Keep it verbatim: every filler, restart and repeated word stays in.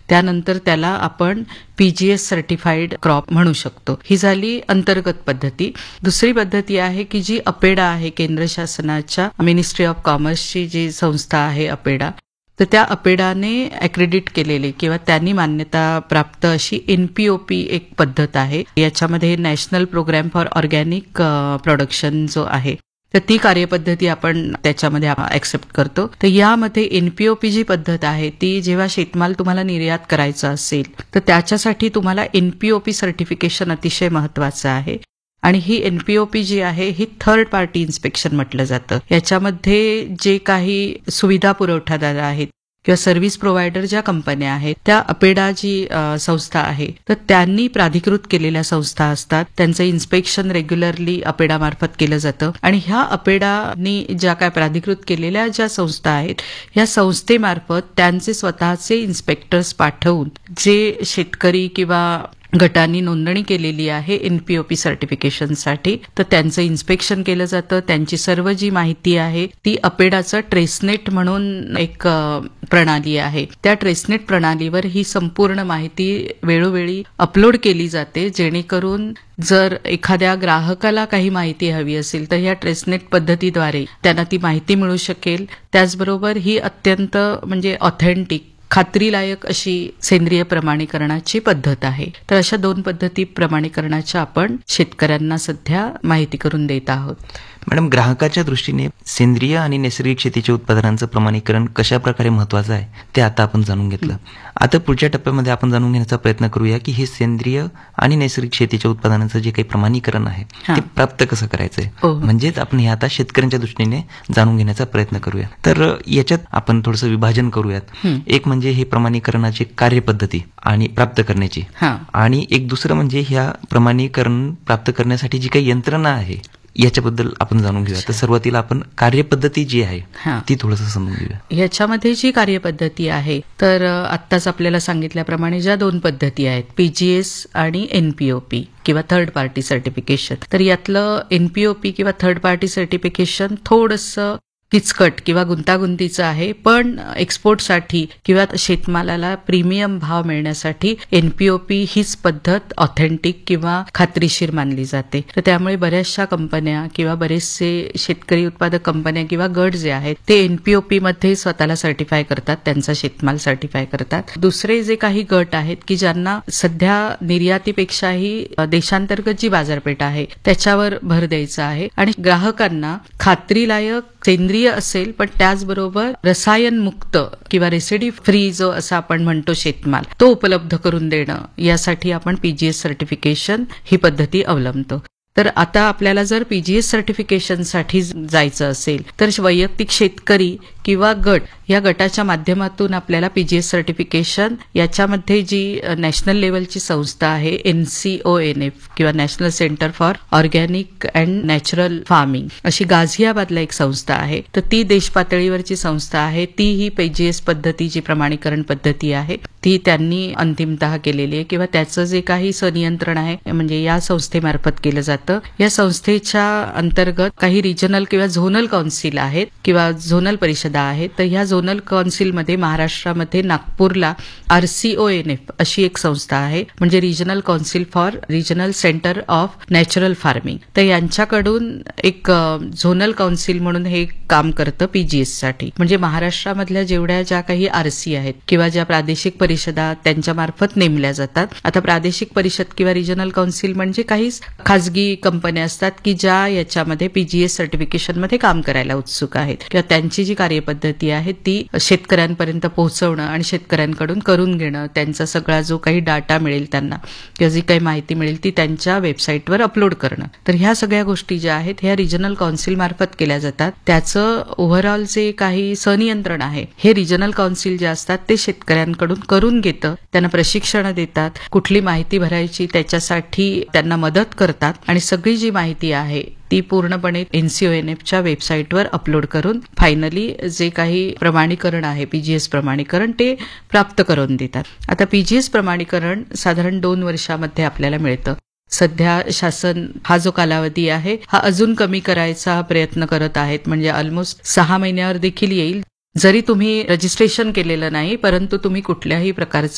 त्यानंतर त्याला आपण पीजीएस सर्टिफाईड क्रॉप म्हणू शकतो. ही झाली अंतर्गत पद्धती. दुसरी पद्धती आहे की जी अपेडा आहे, केंद्र शासनाच्या मिनिस्ट्री ऑफ कॉमर्सची जी संस्था आहे अपेडा, तर त्या अपेडाने ॲक्रेडिट केलेले किंवा त्यांनी मान्यता प्राप्त अशी एनपीओपी एक पद्धत आहे. याच्यामध्ये national programme for organic production जो आहे, तर ती कार्यपद्धती आपण त्याच्यामध्ये ऍक्सेप्ट करतो. तर यामध्ये एनपीओपी जी पद्धत आहे ती जेव्हा शेतमाल तुम्हाला निर्यात करायचा असेल तर त्याच्यासाठी तुम्हाला एनपीओपी सर्टिफिकेशन अतिशय महत्वाचं आहे. आणि ही एनपीओपी जी आहे ही थर्ड पार्टी इन्स्पेक्शन म्हटलं जातं. याच्यामध्ये जे काही सुविधा पुरवठादार आहेत किंवा सर्व्हिस प्रोव्हायडर ज्या कंपन्या आहेत, त्या अपेडा जी संस्था आहे तर त्यांनी प्राधिकृत केलेल्या संस्था असतात. त्यांचं इन्स्पेक्शन रेग्युलरली अपेडा मार्फत केलं जातं. आणि ह्या अपेडानी ज्या काय प्राधिकृत केलेल्या ज्या संस्था आहेत, ह्या संस्थेमार्फत त्यांचे स्वतःचे इन्स्पेक्टर्स पाठवून जे शेतकरी किंवा गटांनी नोंदणी केलेली आहे एनपीओपी सर्टिफिकेशनसाठी, तर त्यांचं इन्स्पेक्शन केलं जातं. त्यांची सर्व जी माहिती आहे ती अपेडाचं ट्रेसनेट म्हणून एक प्रणाली आहे, त्या ट्रेसनेट प्रणालीवर ही संपूर्ण माहिती वेळोवेळी अपलोड केली जाते, जेणेकरून जर एखाद्या ग्राहकाला काही माहिती हवी असेल तर या ट्रेसनेट पद्धतीद्वारे त्यांना ती माहिती मिळू शकेल. त्याचबरोबर ही अत्यंत म्हणजे ऑथेंटिक, खात्रीलायक अशी सेंद्रिय प्रमाणीकरणाची पद्धत आहे. तर अशा दोन पद्धती प्रमाणीकरणाच्या आपण शेतकऱ्यांना सध्या माहिती करून देत आहोत. मॅडम, ग्राहकाच्या दृष्टीने सेंद्रिय आणि नैसर्गिक शेतीच्या उत्पादनांचं प्रमाणीकरण कशा प्रकारे महत्वाचं आहे ते आता आपण जाणून घेतलं. आता पुढच्या टप्प्यामध्ये आपण जाणून घेण्याचा प्रयत्न करूया की हे सेंद्रिय आणि नैसर्गिक शेतीच्या उत्पादनांचं जे काही प्रमाणीकरण आहे ते प्राप्त कसं करायचंय, म्हणजेच आपण हे आता शेतकऱ्यांच्या दृष्टीने जाणून घेण्याचा प्रयत्न करूया. तर याच्यात आपण थोडंसं विभाजन करूयात. एक म्हणजे हे प्रमाणीकरणाची कार्यपद्धती आणि प्राप्त करण्याची, आणि एक दुसरं म्हणजे ह्या प्रमाणीकरण प्राप्त करण्यासाठी जी काही यंत्रणा आहे याच्याबद्दल आपण जाणून घेऊया. तर सुरुवातीला आपण कार्यपद्धती जी आहे ती थोडंसं समजून घेऊया. याच्यामध्ये जी कार्यपद्धती आहे तर आत्ताच आपल्याला सांगितल्याप्रमाणे ज्या दोन पद्धती आहेत, पीजीएस आणि एनपीओपी किंवा थर्ड पार्टी सर्टिफिकेशन, तर यातलं एनपीओपी किंवा थर्ड पार्टी सर्टिफिकेशन थोडंसं किचकट किंवा गुंतागुंतीचं आहे, पण एक्सपोर्टसाठी किंवा शेतमालाला प्रीमियम भाव मिळण्यासाठी एनपीओपी हीच पद्धत ऑथेंटिक किंवा खात्रीशीर मानली जाते. तर त्यामुळे बऱ्याचशा कंपन्या किंवा बरेचसे शेतकरी उत्पादक कंपन्या किंवा गट जे आहेत ते एनपीओपी मध्ये स्वतःला सर्टिफाय करतात, त्यांचा शेतमाल सर्टिफाय करतात. दुसरे जे काही गट आहेत की ज्यांना सध्या निर्यातीपेक्षाही देशांतर्गत जी बाजारपेठ आहे त्याच्यावर भर द्यायचा आहे आणि ग्राहकांना खात्रीलायक सेंद्रिय असेल पण त्याचबरोबर रसायन मुक्त किंवा रेसिडी फ्री जो असं आपण म्हणतो शेतमाल, तो उपलब्ध करून देणं, यासाठी आपण पीजीएस सर्टिफिकेशन ही पद्धती अवलंबतो. तर आता आपल्याला जर पीजीएस सर्टिफिकेशनसाठी जायचं असेल तर वैयक्तिक शेतकरी किंवा गट या गटाच्या माध्यमातून आपल्याला पीजीएस सर्टिफिकेशन याच्यामध्ये जी नॅशनल लेवलची संस्था आहे एनसीओएनएफ किंवा national centre for organic and natural farming अशी गाझियाबादला एक संस्था आहे, तर ती देश पातळीवरची संस्था आहे. ती ही पीजीएस पद्धती जी प्रमाणीकरण पद्धती आहे ती त्यांनी अंतिमतः केलेली आहे किंवा त्याचं जे काही संनियंत्रण आहे म्हणजे या संस्थेमार्फत केलं जातं. या संस्थेच्या अंतर्गत काही रिजनल किंवा झोनल काउन्सिल आहेत किंवा झोनल परिषदा आहेत. तर ह्या झोनल काउन्सिलमध्ये महाराष्ट्रामध्ये नागपूरला आरसीओएनएफ अशी एक संस्था आहे, म्हणजे regional council for regional centre of natural farming. तर यांच्याकडून एक झोनल काउन्सिल म्हणून हे काम करतं पीजीएस साठी. म्हणजे महाराष्ट्रामधल्या जेवढ्या ज्या काही आरसी आहेत किंवा ज्या प्रादेशिक परिषदा त्यांच्या मार्फत नेमल्या जातात. आता प्रादेशिक परिषद किंवा रिजनल काउन्सिल म्हणजे काही खाजगी कंपन्या असतात की ज्या याच्यामध्ये पीजीएस सर्टिफिकेशन मध्ये काम करायला उत्सुक आहेत किंवा त्यांची जी कार्यपद्धती आहे ती शेतकऱ्यांपर्यंत पोहोचवणं आणि शेतकऱ्यांकडून करून घेणं, त्यांचा सगळा जो काही डाटा मिळेल त्यांना किंवा जी काही माहिती मिळेल ती त्यांच्या वेबसाईटवर अपलोड करणं. तर ह्या सगळ्या गोष्टी ज्या आहेत ह्या रिजनल काउन्सिल मार्फत केल्या जातात. त्याचं ओव्हरऑल जे काही संनियंत्रण आहे हे रिजनल काउन्सिल जे असतात ते शेतकऱ्यांकडून करून घेतं, त्यांना प्रशिक्षण देतात, कुठली माहिती भरायची त्याच्यासाठी त्यांना मदत करतात आणि सगळी जी माहिती आहे ती पूर्णपणे एनसीओएनएफच्या वेबसाईटवर अपलोड करून फायनली जे काही प्रमाणीकरण आहे पीजीएस प्रमाणीकरण ते प्राप्त करून देतात. आता पीजीएस प्रमाणीकरण साधारण दोन वर्षामध्ये आपल्याला मिळतं. सध्या शासन हा जो कालावधी आहे हा अजून कमी करायचा प्रयत्न करत आहेत, म्हणजे ऑलमोस्ट सहा महिन्यावर देखील येईल. जरी तुम्ही रजिस्ट्रेशन केलेलं नाही परंतु तुम्ही कुठल्याही प्रकारचं